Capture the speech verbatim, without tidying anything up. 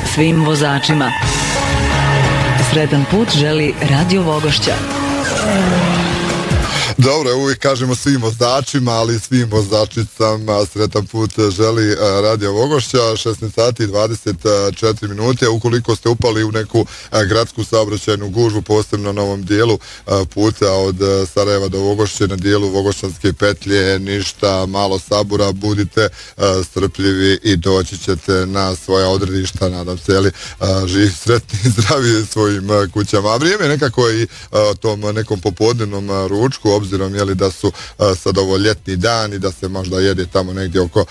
svim vozačima. Sretan put želi Radio Vogošća. Dobro, uvijek kažemo svim vozačima, ali i svim vozačicama sretan put želi Radio Vogošća. šesnaest sati i dvadeset četiri minute. Ukoliko ste upali u neku gradsku saobraćajnu gužvu, posebno na ovom dijelu puta od Sarajeva do Vogošće, na dijelu Vogošćanske petlje, ništa, malo sabura, budite strpljivi i doći ćete na svoja odredišta, nadam se, jeli, živi, sretni i zdravi svojim kućama. A vrijeme nekako i tom nekom popodnevnom ručku, obzirom jeli, da su sad ovo ljetni dan i da se možda jede tamo negdje oko